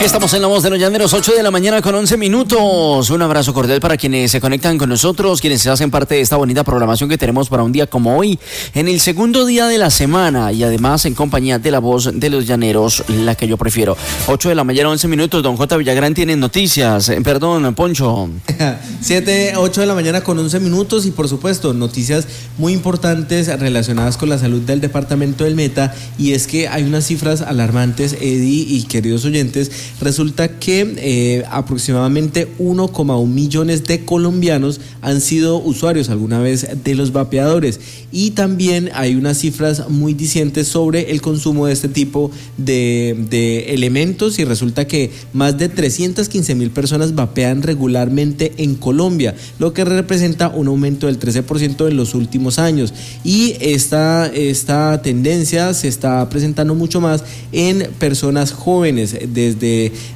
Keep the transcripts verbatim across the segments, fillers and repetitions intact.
Aquí estamos en La Voz de los Llaneros, ocho de la mañana con once minutos. Un abrazo cordial para quienes se conectan con nosotros, quienes se hacen parte de esta bonita programación que tenemos para un día como hoy, en el segundo día de la semana y además en compañía de La Voz de los Llaneros, la que yo prefiero. ocho de la mañana, once minutos. Don J. Villagrán tiene noticias. Eh, perdón, Poncho. siete, ocho de la mañana con once minutos y por supuesto noticias muy importantes relacionadas con la salud del departamento del Meta, y es que hay unas cifras alarmantes, Eddie y queridos oyentes. Resulta que eh, aproximadamente uno coma uno millones de colombianos han sido usuarios alguna vez de los vapeadores, y también hay unas cifras muy dicientes sobre el consumo de este tipo de, de elementos, y resulta que más de trescientas quince mil personas vapean regularmente en Colombia, lo que representa un aumento del trece por ciento en los últimos años, y esta, esta tendencia se está presentando mucho más en personas jóvenes. Desde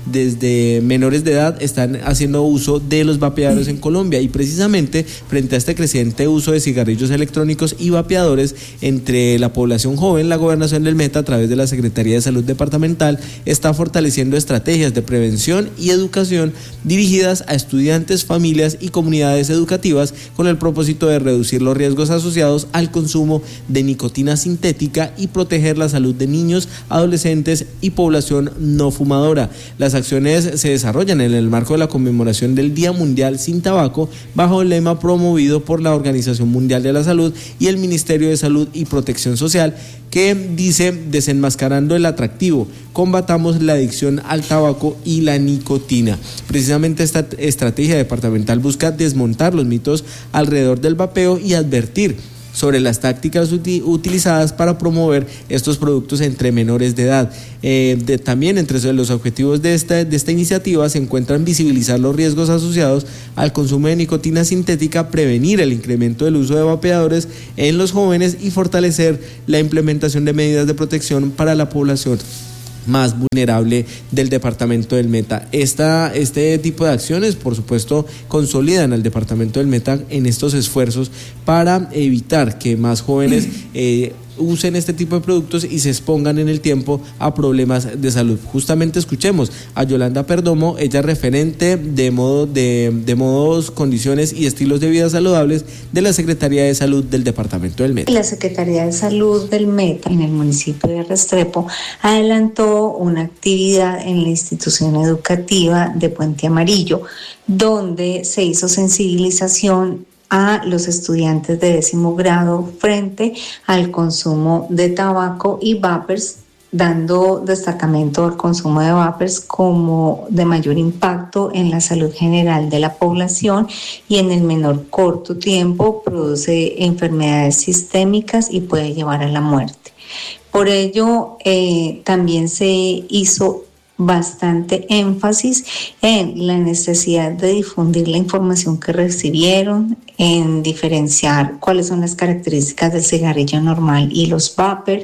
Desde menores de edad están haciendo uso de los vapeadores en Colombia, y precisamente frente a este creciente uso de cigarrillos electrónicos y vapeadores entre la población joven, la Gobernación del Meta, a través de la Secretaría de Salud Departamental, está fortaleciendo estrategias de prevención y educación dirigidas a estudiantes, familias y comunidades educativas con el propósito de reducir los riesgos asociados al consumo de nicotina sintética y proteger la salud de niños, adolescentes y población no fumadora. Las acciones se desarrollan en el marco de la conmemoración del Día Mundial Sin Tabaco, bajo el lema promovido por la Organización Mundial de la Salud y el Ministerio de Salud y Protección Social, que dice: desenmascarando el atractivo, combatamos la adicción al tabaco y la nicotina. Precisamente esta estrategia departamental busca desmontar los mitos alrededor del vapeo y advertir sobre las tácticas uti- utilizadas para promover estos productos entre menores de edad. Eh, de, también entre los objetivos de esta, de esta iniciativa se encuentran visibilizar los riesgos asociados al consumo de nicotina sintética, prevenir el incremento del uso de vapeadores en los jóvenes y fortalecer la implementación de medidas de protección para la población más vulnerable del departamento del Meta. Esta, este tipo de acciones, por supuesto, consolidan al departamento del Meta en estos esfuerzos para evitar que más jóvenes eh, usen este tipo de productos y se expongan en el tiempo a problemas de salud. Justamente escuchemos a Yolanda Perdomo, ella es referente de, modo, de, de modos, condiciones y estilos de vida saludables de la Secretaría de Salud del departamento del Meta. La Secretaría de Salud del Meta en el municipio de Restrepo adelantó una actividad en la institución educativa de Puente Amarillo, donde se hizo sensibilización a los estudiantes de décimo grado frente al consumo de tabaco y vapers, dando destacamento al consumo de vapers como de mayor impacto en la salud general de la población y en el menor corto tiempo produce enfermedades sistémicas y puede llevar a la muerte. Por ello, eh, también se hizo bastante énfasis en la necesidad de difundir la información que recibieron, en diferenciar cuáles son las características del cigarrillo normal y los vapor,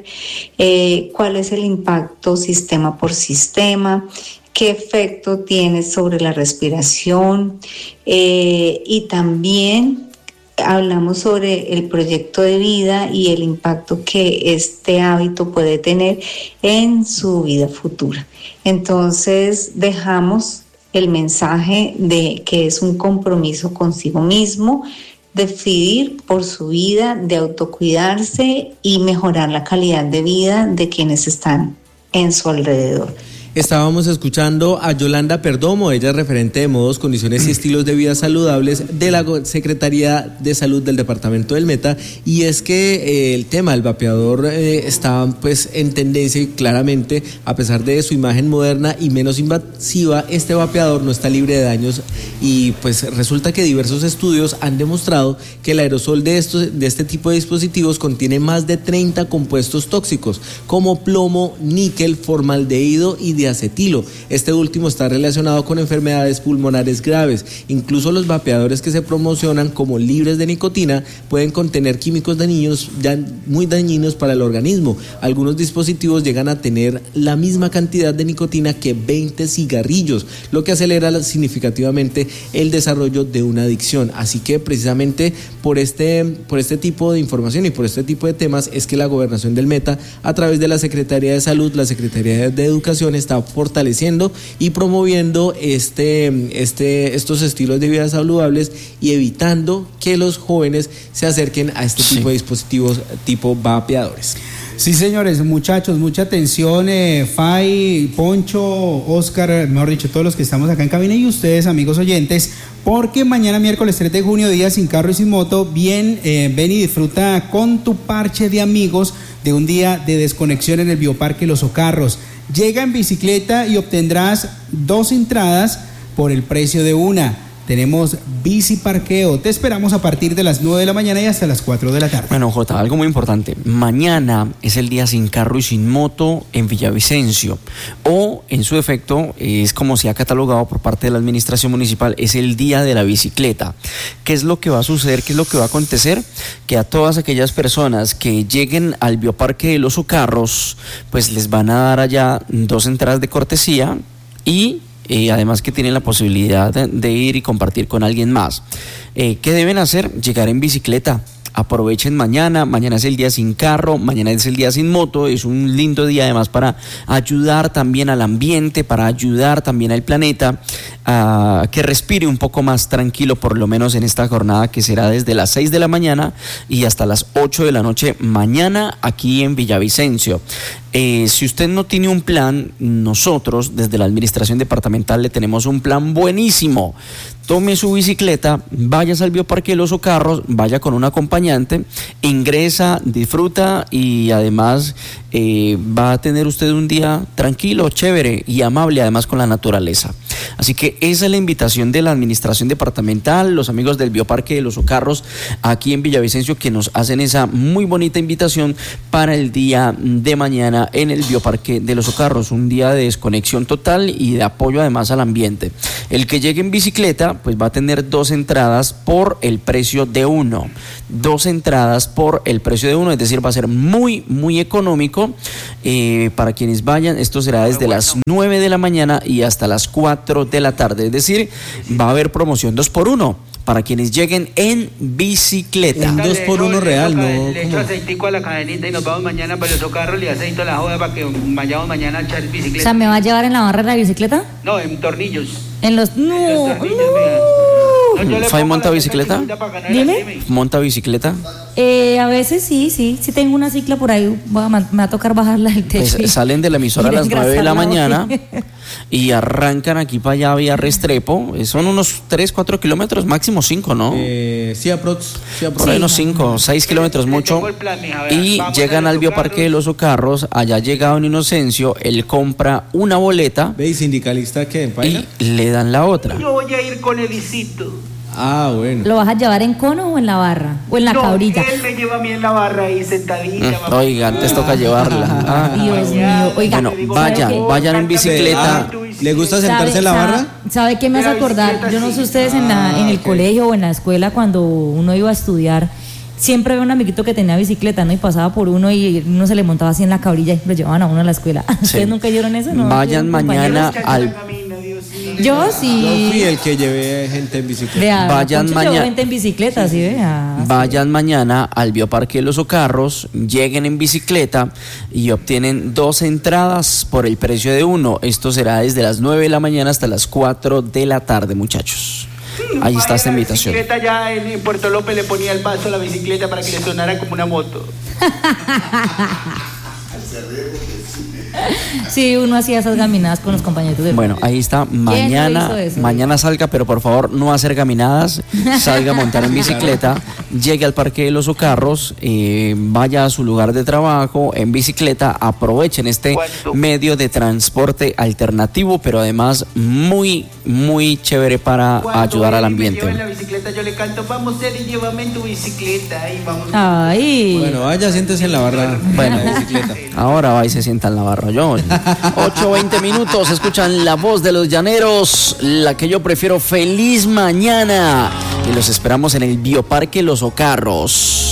eh, cuál es el impacto sistema por sistema, qué efecto tiene sobre la respiración, eh, y también hablamos sobre el proyecto de vida y el impacto que este hábito puede tener en su vida futura. Entonces dejamos el mensaje de que es un compromiso consigo mismo, decidir por su vida, de autocuidarse y mejorar la calidad de vida de quienes están en su alrededor. Estábamos escuchando a Yolanda Perdomo, ella es referente de modos, condiciones y estilos de vida saludables de la Secretaría de Salud del departamento del Meta, y es que eh, el tema del vapeador eh, está pues en tendencia, y claramente a pesar de su imagen moderna y menos invasiva, este vapeador no está libre de daños, y pues resulta que diversos estudios han demostrado que el aerosol de, estos, de este tipo de dispositivos contiene más de treinta compuestos tóxicos como plomo, níquel, formaldehído y diacetilo. Este último está relacionado con enfermedades pulmonares graves. Incluso los vapeadores que se promocionan como libres de nicotina pueden contener químicos dañinos, ya muy dañinos para el organismo. Algunos dispositivos llegan a tener la misma cantidad de nicotina que veinte cigarrillos, lo que acelera significativamente el desarrollo de una adicción. Así que precisamente por este, por este tipo de información y por este tipo de temas es que la Gobernación del Meta, a través de la Secretaría de Salud, la Secretaría de Educación, está está fortaleciendo y promoviendo este, este, estos estilos de vida saludables y evitando que los jóvenes se acerquen a este tipo sí. de dispositivos tipo vapeadores. Sí, señores, muchachos, mucha atención, eh, Fay, Poncho, Oscar, mejor dicho, todos los que estamos acá en cabina y ustedes, amigos oyentes, porque mañana miércoles tres de junio, día sin carro y sin moto, bien, eh, ven y disfruta con tu parche de amigos de un día de desconexión en el Bioparque Los Ocarros. Llega en bicicleta y obtendrás dos entradas por el precio de una. Tenemos bici parqueo. Te esperamos a partir de las nueve de la mañana y hasta las cuatro de la tarde. Bueno, Jota, algo muy importante. Mañana es el día sin carro y sin moto en Villavicencio. O, en su efecto, es como se ha catalogado por parte de la administración municipal, es el día de la bicicleta. ¿Qué es lo que va a suceder? ¿Qué es lo que va a acontecer? Que a todas aquellas personas que lleguen al Bioparque de Los Ocarros, pues les van a dar allá dos entradas de cortesía y... Eh, además que tienen la posibilidad de, de ir y compartir con alguien más. Eh, ¿Qué deben hacer? Llegar en bicicleta. Aprovechen mañana, mañana es el día sin carro, mañana es el día sin moto, es un lindo día además para ayudar también al ambiente, para ayudar también al planeta a que respire un poco más tranquilo, por lo menos en esta jornada que será desde las seis de la mañana y hasta las ocho de la noche mañana aquí en Villavicencio. Eh, si usted no tiene un plan, nosotros desde la administración departamental le tenemos un plan buenísimo. Tome su bicicleta, vayas al Bioparque de Los Ocarros, vaya con un acompañante, ingresa, disfruta y además eh, va a tener usted un día tranquilo, chévere y amable además con la naturaleza. Así que esa es la invitación de la administración departamental, los amigos del Bioparque de Los Ocarros aquí en Villavicencio que nos hacen esa muy bonita invitación para el día de mañana en el Bioparque de Los Ocarros, un día de desconexión total y de apoyo además al ambiente. El que llegue en bicicleta pues va a tener dos entradas por el precio de uno, dos entradas por el precio de uno, es decir, va a ser muy, muy económico eh, para quienes vayan. Esto será desde las nueve de la mañana y hasta las cuatro de la tarde, es decir, va a haber promoción dos por uno para quienes lleguen en bicicleta. Un dos por uno real, ¿no? Le echo aceitico a la cadenita y nos vamos mañana para Los Ocarros, le aceito a la joda para que vayamos mañana a echar bicicleta. O sea, ¿me va a llevar en la barra de la bicicleta? No, en tornillos. En los... No, en los tornillos, no. no ¿Fay monta bicicleta? Dime. ¿Monta bicicleta? Eh, a veces sí, sí. Sí tengo una cicla por ahí, voy a, me va a tocar bajarla del techo. Pues salen de la emisora a las nueve de la mañana y arrancan aquí para allá vía Restrepo. Son unos tres, cuatro kilómetros, máximo cinco, ¿no? Eh, sí, aprox. Sí, aprox. Por ahí unos cinco, seis kilómetros mucho. Y llegan al Bioparque de Los Ocarros. Allá llega don Inocencio, él compra una boleta. ¿Ve? ¿Y sindicalista qué? Y le dan la otra. Yo voy a ir con Elisito. Ah, bueno. ¿Lo vas a llevar en cono o en la barra? ¿O en la no, cabrita? Él me lleva a mí en la barra ahí sentadilla. Mm, oiga, antes toca llevarla. Ah, Dios mío. Oiga, bueno, vayan, vayan en bicicleta. Ah, ¿le gusta sentarse en la barra? ¿Sabe qué me hace acordar? Yo no sé ustedes en, la, en el colegio o en la escuela cuando uno iba a estudiar. Siempre había un amiguito que tenía bicicleta, ¿no? Y pasaba por uno y uno se le montaba así en la cabrilla y lo llevaban a uno a la escuela. ¿Ustedes sí. nunca oyeron eso? ¿No? Vayan mañana al... Yo sí. Yo fui el que llevé gente en bicicleta. Vea, vayan mañana. gente en bicicleta, sí, vea. Vayan mañana al Bioparque de Los Ocarros, lleguen en bicicleta y obtienen dos entradas por el precio de uno. Esto será desde las nueve de la mañana hasta las cuatro de la tarde, muchachos. Ahí está esta invitación. La bicicleta ya en Puerto López le ponía el paso a la bicicleta para que le sonara como una moto. Sí, uno hacía esas gaminadas con los compañeros de... Bueno, ahí está, mañana mañana salga, pero por favor no a hacer gaminadas, salga a montar en bicicleta, llegue al Parque de Los Ocarros, eh, vaya a su lugar de trabajo en bicicleta, aprovechen este ¿Cuánto? medio de transporte alternativo, pero además muy, muy chévere para ayudar al ambiente. Cuando me lleva en la bicicleta yo le canto, vamos Eri, llévame en tu bicicleta y vamos. Ay. Bueno, vaya, siéntese en la barra. Bueno, de la bicicleta. Ahora va y se sienta en la barra. Yo, ocho veinte minutos, escuchan la voz de los llaneros, la que yo prefiero. Feliz mañana y los esperamos en el Bioparque Los Ocarros.